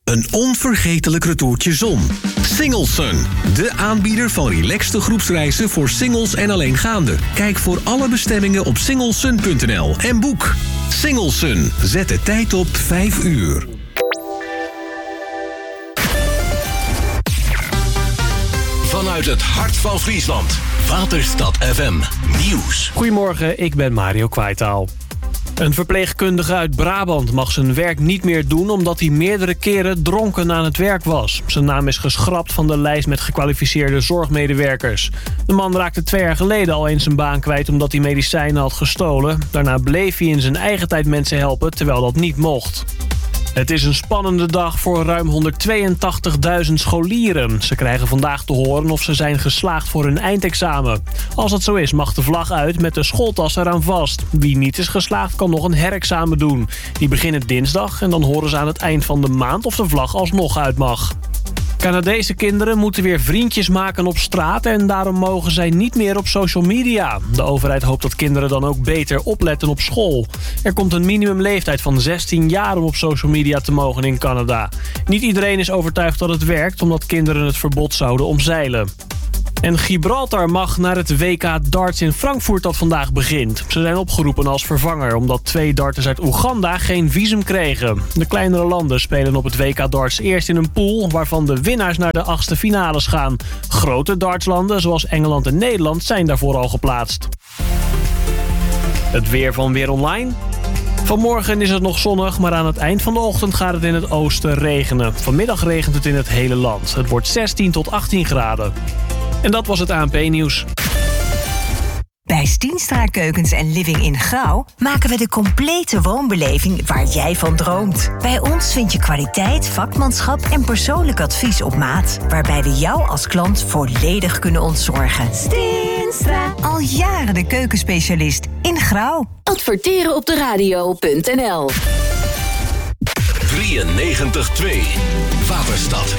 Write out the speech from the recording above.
Een onvergetelijk retourtje zon. Singlesun, de aanbieder van relaxte groepsreizen voor singles en alleengaanden. Kijk voor alle bestemmingen op singlesun.nl en boek. Singlesun, zet de tijd op 5 uur. Vanuit het hart van Friesland. Waterstad FM Nieuws. Goedemorgen, ik ben Mario Kwaitaal. Een verpleegkundige uit Brabant mag zijn werk niet meer doen omdat hij meerdere keren dronken aan het werk was. Zijn naam is geschrapt van de lijst met gekwalificeerde zorgmedewerkers. De man raakte 2 jaar geleden al eens zijn baan kwijt omdat hij medicijnen had gestolen. Daarna bleef hij in zijn eigen tijd mensen helpen, terwijl dat niet mocht. Het is een spannende dag voor ruim 182.000 scholieren. Ze krijgen vandaag te horen of ze zijn geslaagd voor hun eindexamen. Als dat zo is, mag de vlag uit met de schooltas eraan vast. Wie niet is geslaagd, kan nog een herexamen doen. Die beginnen dinsdag en dan horen ze aan het eind van de maand of de vlag alsnog uit mag. Canadese kinderen moeten weer vriendjes maken op straat en daarom mogen zij niet meer op social media. De overheid hoopt dat kinderen dan ook beter opletten op school. Er komt een minimumleeftijd van 16 jaar om op social media te mogen in Canada. Niet iedereen is overtuigd dat het werkt, omdat kinderen het verbod zouden omzeilen. En Gibraltar mag naar het WK darts in Frankfurt dat vandaag begint. Ze zijn opgeroepen als vervanger omdat 2 darters uit Oeganda geen visum kregen. De kleinere landen spelen op het WK darts eerst in een pool waarvan de winnaars naar de 8e finales gaan. Grote dartslanden zoals Engeland en Nederland zijn daarvoor al geplaatst. Het weer van Weer Online. Vanmorgen is het nog zonnig, maar aan het eind van de ochtend gaat het in het oosten regenen. Vanmiddag regent het in het hele land. Het wordt 16 tot 18 graden. En dat was het ANP-nieuws. Bij Stienstra Keukens en Living in Grauw maken we de complete woonbeleving waar jij van droomt. Bij ons vind je kwaliteit, vakmanschap en persoonlijk advies op maat, waarbij we jou als klant volledig kunnen ontzorgen. Stienstra. Al jaren de keukenspecialist in Grauw. Adverteren op de radio.nl. 93.2 Waterstad